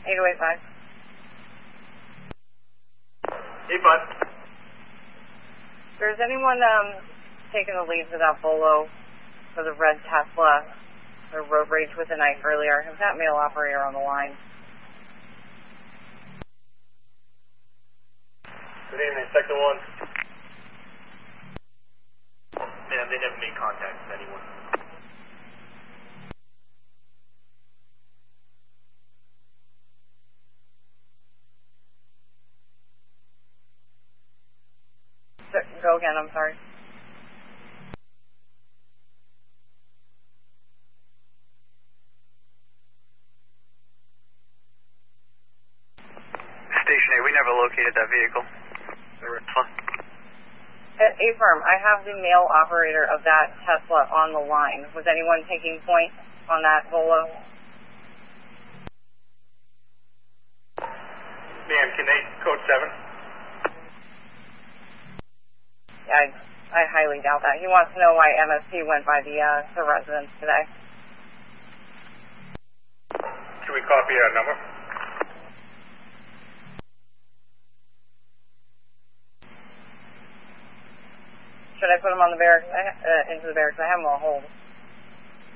8085. 85. There's anyone taking the lead for that Bolo for the red Tesla or road rage with a knife earlier? Is that male operator on the line? Good evening, Sector 1. Yeah, they never made contact with anyone. Go again, I'm sorry. Station 8, we never located that vehicle. A-firm, I have the male operator of that Tesla on the line. Was anyone taking point on that Volo? Ma'am, can they code 7? I highly doubt that. He wants to know why MSP went by the residence today. Can we copy a number? Should I put him on the barracks, into the barracks? I have him on hold.